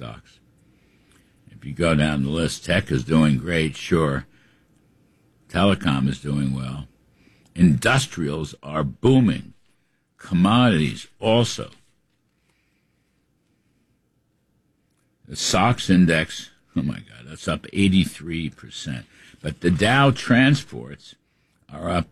stocks. If you go down the list, tech is doing great, sure. Telecom is doing well. Industrials are booming. Commodities also. The SOX index, oh my God, that's up 83%. But the Dow transports are up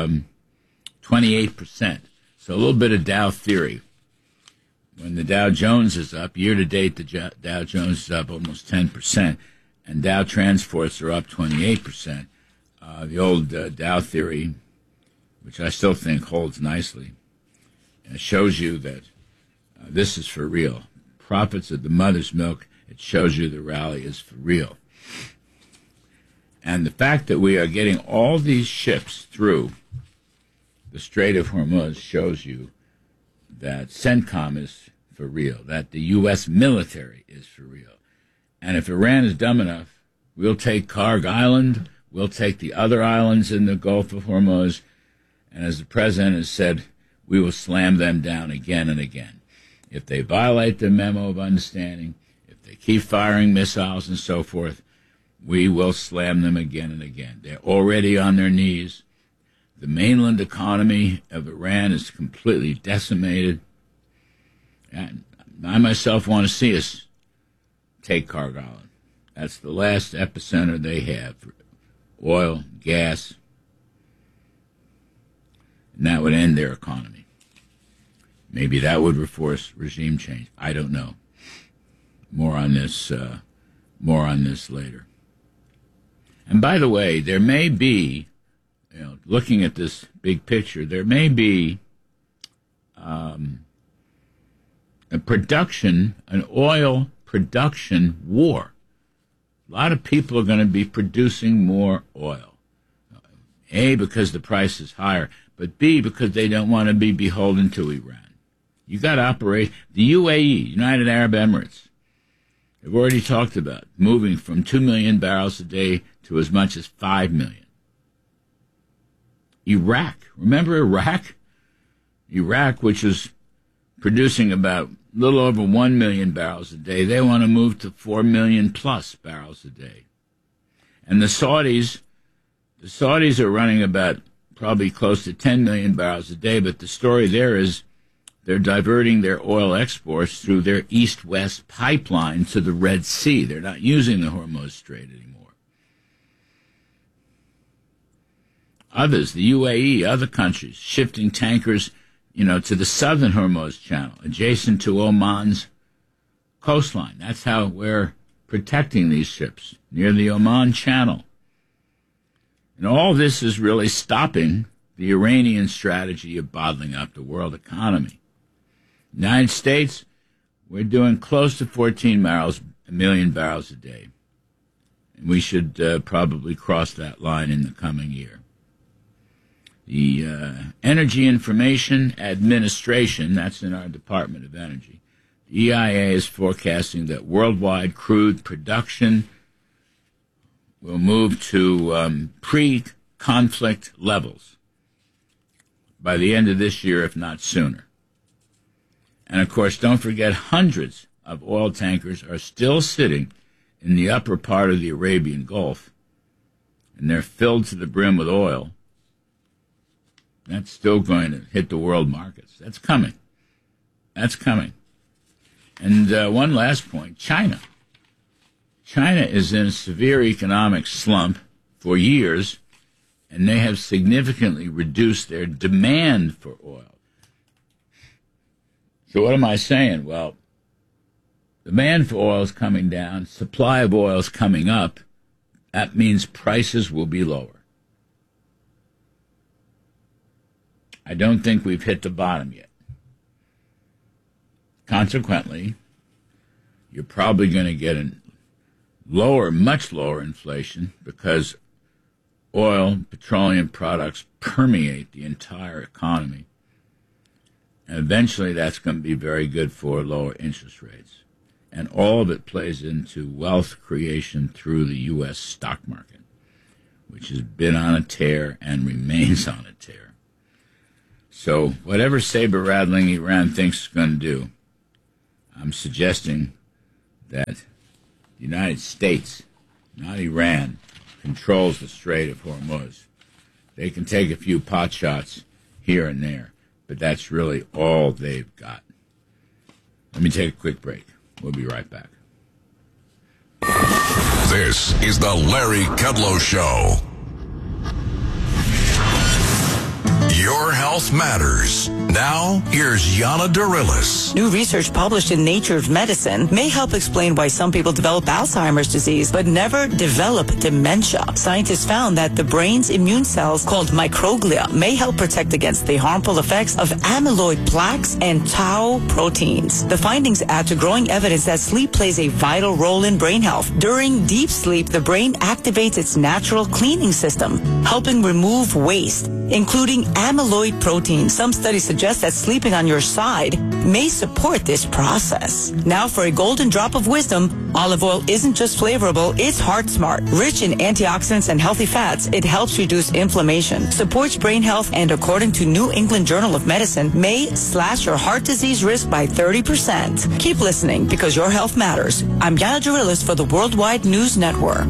28%. So a little bit of Dow theory. When the Dow Jones is up, year-to-date the Dow Jones is up almost 10%, and Dow transports are up 28%. The old Dow theory, which I still think holds nicely, shows you that this is for real. Profits of the mother's milk, it shows you the rally is for real. And the fact that we are getting all these ships through the Strait of Hormuz shows you that CENTCOM is for real, that the U.S. military is for real. And if Iran is dumb enough, we'll take Karg Island, we'll take the other islands in the Gulf of Hormuz, and as the president has said, we will slam them down again and again. If they violate the memo of understanding, if they keep firing missiles and so forth, we will slam them again and again. They're already on their knees. The mainland economy of Iran is completely decimated. And I myself want to see us take Karg Island. That's the last epicenter they have for oil, gas, and that would end their economy. Maybe that would force regime change. I don't know. More on this later. And by the way, there may be, looking at this big picture, there may be an oil production war. A lot of people are going to be producing more oil. A, because the price is higher, but B, because they don't want to be beholden to Iran. You got to operate. The UAE, United Arab Emirates, have already talked about moving from 2 million barrels a day to as much as 5 million. Iraq, remember Iraq? Iraq, which is producing about a little over 1 million barrels a day, they want to move to 4 million plus barrels a day. And the Saudis are running about probably close to 10 million barrels a day, but the story there is they're diverting their oil exports through their east-west pipeline to the Red Sea. They're not using the Hormuz Strait anymore. Others, the UAE, other countries, shifting tankers, to the southern Hormuz Channel, adjacent to Oman's coastline. That's how we're protecting these ships, near the Oman Channel. And all this is really stopping the Iranian strategy of bottling up the world economy. United States, we're doing close to 14 million barrels a day. And we should probably cross that line in the coming year. The Energy Information Administration, that's in our Department of Energy, the EIA is forecasting that worldwide crude production will move to pre-conflict levels by the end of this year, if not sooner. And, of course, don't forget hundreds of oil tankers are still sitting in the upper part of the Arabian Gulf, and they're filled to the brim with oil. That's still going to hit the world markets. That's coming. That's coming. And one last point, China. China is in a severe economic slump for years, and they have significantly reduced their demand for oil. So what am I saying? Well, demand for oil is coming down, supply of oil is coming up. That means prices will be lower. I don't think we've hit the bottom yet. Consequently, you're probably going to get a much lower inflation because oil, petroleum products permeate the entire economy. And eventually that's going to be very good for lower interest rates. And all of it plays into wealth creation through the U.S. stock market, which has been on a tear and remains on a tear. So whatever saber-rattling Iran thinks it's going to do, I'm suggesting that the United States, not Iran, controls the Strait of Hormuz. They can take a few pot shots here and there, but that's really all they've got. Let me take a quick break. We'll be right back. This is the Larry Kudlow Show. Your health matters. Now, here's Yana Darilis. New research published in Nature's Medicine may help explain why some people develop Alzheimer's disease but never develop dementia. Scientists found that the brain's immune cells, called microglia, may help protect against the harmful effects of amyloid plaques and tau proteins. The findings add to growing evidence that sleep plays a vital role in brain health. During deep sleep, the brain activates its natural cleaning system, helping remove waste, including amyloid protein. Some studies suggest that sleeping on your side may support this process. Now for a golden drop of wisdom, olive oil isn't just flavorable, it's heart smart. Rich in antioxidants and healthy fats, it helps reduce inflammation, supports brain health, and according to New England Journal of Medicine, may slash your heart disease risk by 30%. Keep listening because your health matters. I'm Yana Darilis for the Worldwide News Network.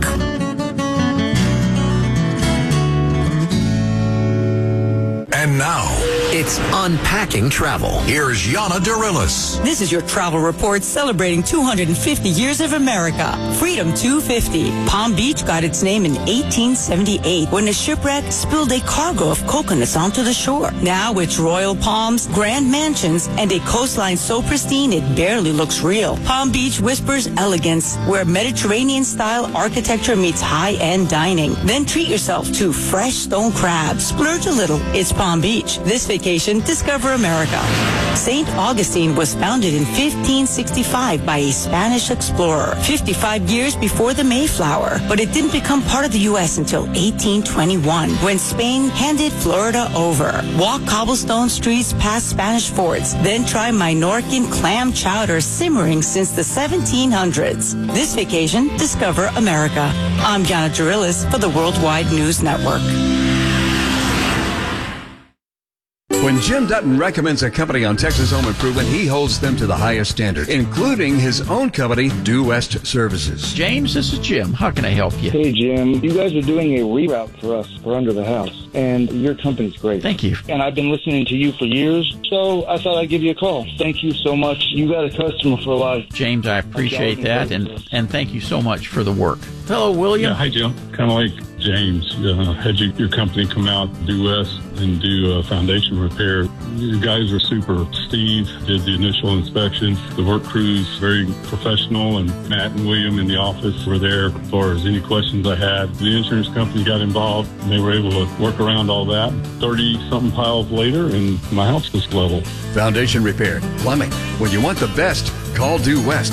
And now, it's Unpacking Travel. here's Yana Darilis. This is your travel report celebrating 250 years of America. Freedom 250. Palm Beach got its name in 1878 when a shipwreck spilled a cargo of coconuts onto the shore. Now it's royal palms, grand mansions, and a coastline so pristine it barely looks real. Palm Beach whispers elegance, where Mediterranean-style architecture meets high-end dining. Then treat yourself to fresh stone crabs. Splurge a little. It's Palm Beach. This vacation, discover America. St. Augustine was founded in 1565 by a Spanish explorer, 55 years before the Mayflower. But it didn't become part of the U.S. until 1821, when Spain handed Florida over. Walk cobblestone streets past Spanish forts, then try Minorcan clam chowder simmering since the 1700s. This vacation, discover America. I'm Yana Darilis for the Worldwide News Network. When Jim Dutton recommends a company on Texas Home Improvement, he holds them to the highest standard, including his own company, Due West Services. James, this is Jim. How can I help you? Hey, Jim. You guys are doing a reroute for us for Under the House, and your company's great. Thank you. And I've been listening to you for years, so I thought I'd give you a call. Thank you so much. You got a customer for life. James, I appreciate that, and thank you so much for the work. Hello, William. Yeah, hi, Jim. Kind of like James. Had your company come out, Due West, and do foundation repair. You guys are super. Steve did the initial inspection. The work crew's very professional, and Matt and William in the office were there as far as any questions I had. The insurance company got involved, and they were able to work around all that. 30-something piles later, and my house was level. Foundation repair, plumbing. When you want the best, call Due West,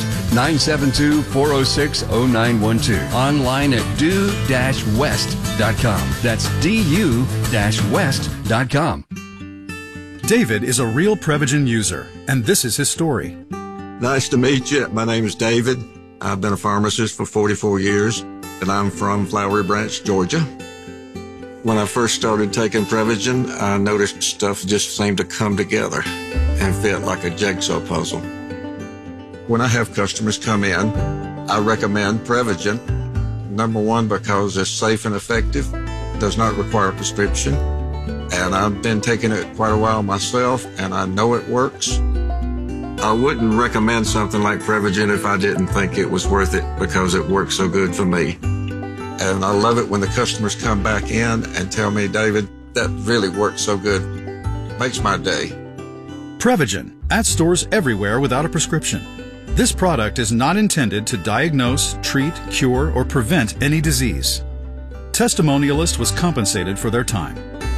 972-406-0912. Online at due-west.com. That's du-west.com. David is a real Prevagen user, and this is his story. Nice to meet you. My name is David. I've been a pharmacist for 44 years, and I'm from Flowery Branch, Georgia. When I first started taking Prevagen, I noticed stuff just seemed to come together and fit like a jigsaw puzzle. When I have customers come in, I recommend Prevagen. Number one, because it's safe and effective, does not require a prescription, and I've been taking it quite a while myself, and I know it works. I wouldn't recommend something like Prevagen if I didn't think it was worth it, because it works so good for me. And I love it when the customers come back in and tell me, David, that really works so good. Makes my day. Prevagen, at stores everywhere without a prescription. This product is not intended to diagnose, treat, cure, or prevent any disease. Testimonialist was compensated for their time.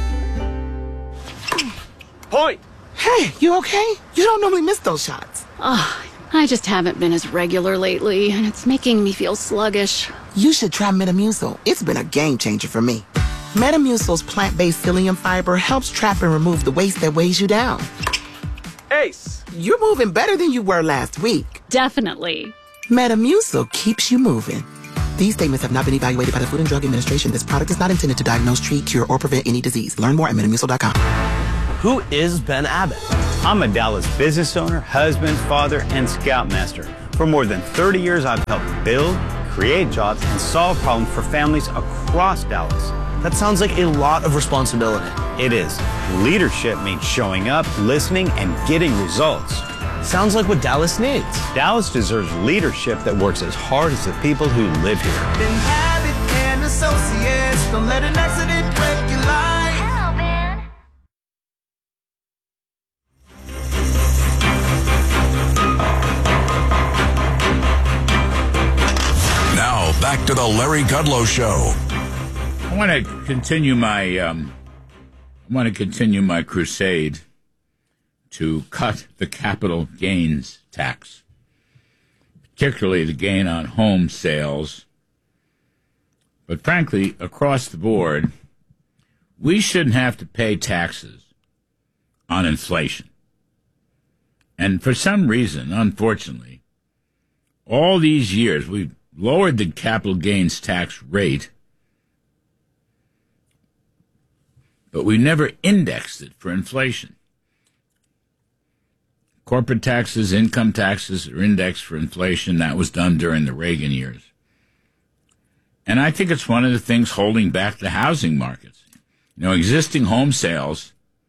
Point! Hey, you okay? You don't normally miss those shots. I just haven't been as regular lately, and it's making me feel sluggish. You should try Metamucil. It's been a game changer for me. Metamucil's plant-based psyllium fiber helps trap and remove the waste that weighs you down. Ace! You're moving better than you were last week. Definitely. Metamucil keeps you moving. These statements have not been evaluated by the Food and Drug Administration. This product is not intended to diagnose, treat, cure, or prevent any disease. Learn more at Metamucil.com. Who is Ben Abbott? I'm a Dallas business owner, husband, father, and scoutmaster. For more than 30 years, I've helped build, create jobs, and solve problems for families across Dallas. That sounds like a lot of responsibility. It is. Leadership means showing up, listening, and getting results. Sounds like what Dallas needs. Dallas deserves leadership that works as hard as the people who live here. Then Habit and Associates, don't let an accident break your life. Hello, man. Now, back to the Larry Kudlow Show. I want to continue my crusade to cut the capital gains tax, particularly the gain on home sales. But frankly, across the board, we shouldn't have to pay taxes on inflation. And for some reason, unfortunately, all these years we've lowered the capital gains tax rate, but we never indexed it for inflation. Corporate taxes, income taxes are indexed for inflation. That was done during the Reagan years. And I think it's one of the things holding back the housing markets. You know, existing home sales,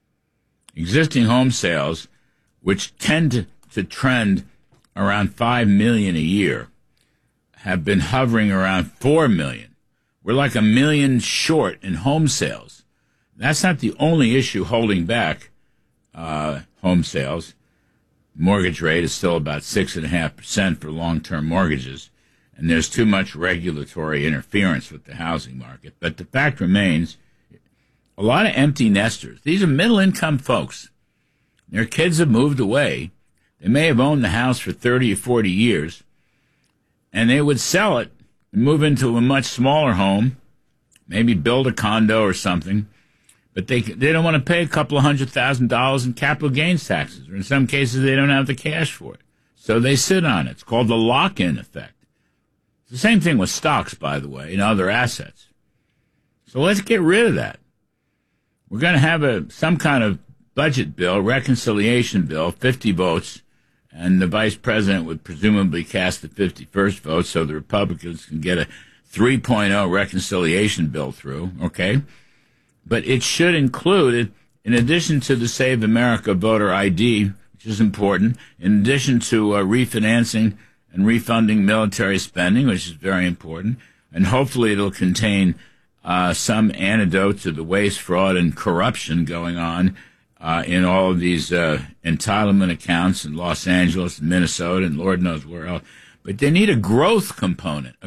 which tend to trend around 5 million a year, have been hovering around 4 million. We're like 1 million short in home sales. That's not the only issue holding back home sales. Mortgage rate is still about 6.5% for long-term mortgages, and there's too much regulatory interference with the housing market. But the fact remains, a lot of empty nesters. These are middle-income folks. Their kids have moved away. They may have owned the house for 30 or 40 years, and they would sell it and move into a much smaller home, maybe build a condo or something, but they don't want to pay a couple of $100,000 in capital gains taxes, or in some cases they don't have the cash for it. So they sit on it. It's called the lock-in effect. It's the same thing with stocks, by the way, and other assets. So let's get rid of that. We're going to have some kind of budget bill, reconciliation bill, 50 votes, and the vice president would presumably cast the 51st vote so the Republicans can get a 3.0 reconciliation bill through, okay? But it should include, in addition to the Save America voter ID, which is important, in addition to refinancing and refunding military spending, which is very important, and hopefully it'll contain some antidote to the waste, fraud, and corruption going on in all of these entitlement accounts in Los Angeles and Minnesota and Lord knows where else. But they need a growth component,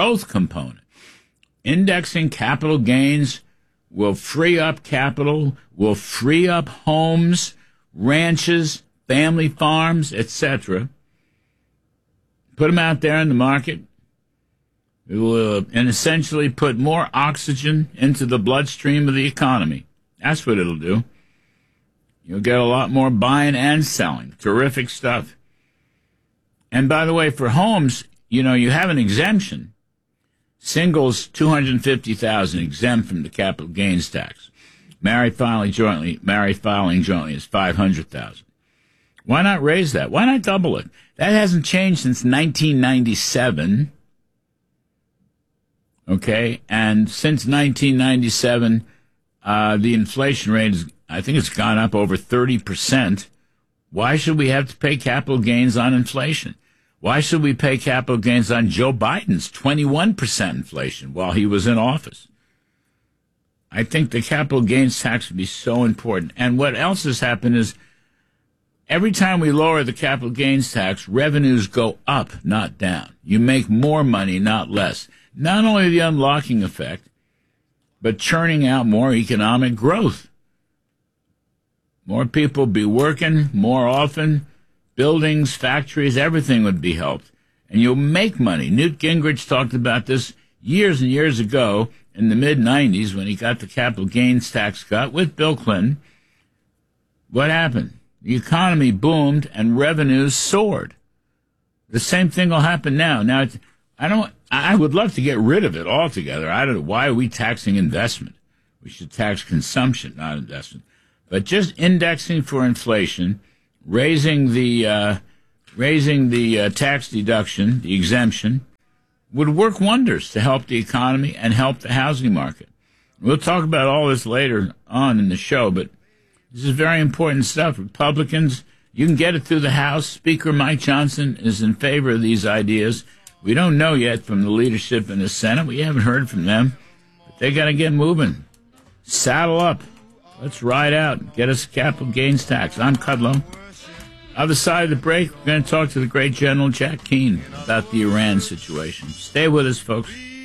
Indexing capital gains will free up capital, will free up homes, ranches, family farms, etc. Put them out there in the market. It will and essentially put more oxygen into the bloodstream of the economy. That's what it'll do. You'll get a lot more buying and selling. Terrific stuff. And by the way, for homes, you have an exemption. Singles, $250,000 exempt from the capital gains tax. Married filing jointly is $500,000. Why not raise that? Why not double it? That hasn't changed since 1997. Okay, and since 1997, the inflation rate I think it's gone up over 30%. Why should we have to pay capital gains on inflation? Why should we pay capital gains on Joe Biden's 21% inflation while he was in office? I think the capital gains tax would be so important. And what else has happened is every time we lower the capital gains tax, revenues go up, not down. You make more money, not less. Not only the unlocking effect, but churning out more economic growth. More people be working more often. Buildings, factories, everything would be helped. And you'll make money. Newt Gingrich talked about this years and years ago in the mid-'90s when he got the capital gains tax cut with Bill Clinton. What happened? The economy boomed and revenues soared. The same thing will happen now. Now, I would love to get rid of it altogether. I don't know. Why are we taxing investment? We should tax consumption, not investment. But just indexing for inflation, raising the raising the tax deduction, the exemption, would work wonders to help the economy and help the housing market. We'll talk about all this later on in the show, but this is very important stuff. Republicans, you can get it through the House. Speaker Mike Johnson is in favor of these ideas. We don't know yet from the leadership in the Senate. We haven't heard from them. But they got to get moving. Saddle up. Let's ride out. Get us a capital gains tax. I'm Kudlow. Other side of the break, we're going to talk to the great General Jack Keane about the Iran situation. Stay with us, folks.